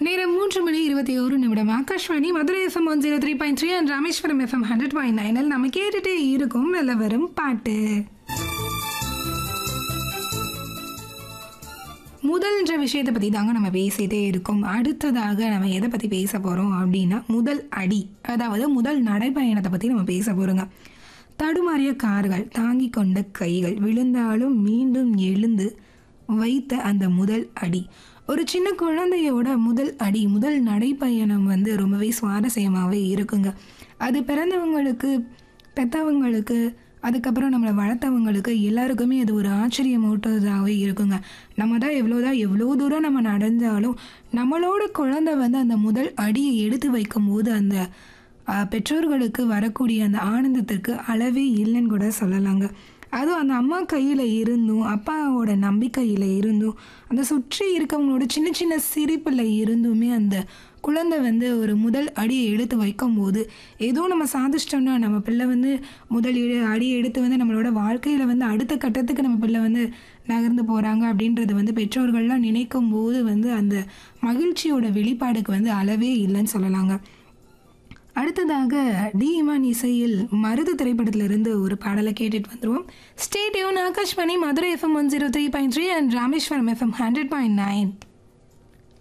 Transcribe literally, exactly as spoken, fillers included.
நேரம் மூன்று மணி இருபத்தி ஒரு நிமிடம். Akashvani Madurai FM one zero three point three and Rameswaram FM hundred point நைனில் நம்ம கேட்டுட்டே இருக்கும் நல்ல வரும் பாட்டு. முதல்ன்ற விஷயத்தை பற்றி தாங்க நம்ம பேசிகிட்டே இருக்கோம். அடுத்ததாக நம்ம எதை பற்றி பேச போகிறோம் அப்படின்னா முதல் அடி, அதாவது முதல் நடைப்பயணத்தை பற்றி நம்ம பேச போகிறோங்க. தடுமாறிய கால்கள், தாங்கி கொண்ட கைகள், விழுந்தாலும் மீண்டும் எழுந்து வைத்த அந்த முதல் அடி. ஒரு சின்ன குழந்தையோட முதல் அடி, முதல் நடைப்பயணம் வந்து ரொம்பவே சுவாரஸ்யமாகவே இருக்குங்க. அது பிறந்தவங்களுக்கு, பெற்றவங்களுக்கு, அதுக்கப்புறம் நம்மளை வளர்த்தவங்களுக்கு எல்லாருக்குமே அது ஒரு ஆச்சரியமூட்டுறதாகவே இருக்குங்க. நம்ம தான் எவ்வளோதான் எவ்வளோ தூரம் நம்ம நடந்தாலும் நம்மளோட குழந்தை வந்து அந்த முதல் அடியை எடுத்து வைக்கும் போது அந்த பெற்றோர்களுக்கு வரக்கூடிய அந்த ஆனந்தத்திற்கு அளவே இல்லைன்னு கூட சொல்லலாங்க. அதுவும் அந்த அம்மா கையில் இருந்தும் அப்பாவோட நம்பிக்கையில் இருந்தும் அந்த சுற்றி இருக்கவங்களோட சின்ன சின்ன சிரிப்பில் இருந்துமே அந்த குழந்தை வந்து ஒரு முதல் அடியை எடுத்து வைக்கும்போது ஏதோ நம்ம சாதிச்சிட்டோம்னா நம்ம பிள்ளை வந்து முதல் அடியை எடுத்து வந்து நம்மளோட வாழ்க்கையில் வந்து அடுத்த கட்டத்துக்கு நம்ம பிள்ளை வந்து நகர்ந்து போகிறாங்க அப்படின்றது வந்து பெற்றோர்கள்லாம் நினைக்கும் போது வந்து அந்த மகிழ்ச்சியோட வெளிப்பாடுக்கு வந்து அளவே இல்லைன்னு சொல்லலாங்க. அடுத்ததாக டி இமான் இசையில் மருது திரைப்படத்திலிருந்து ஒரு பாடலை கேட்டுட்டு வந்துடுவோம். Stay tune. Akashvani Madurai FM one zero three point three and Rameswaram FM hundred point nine.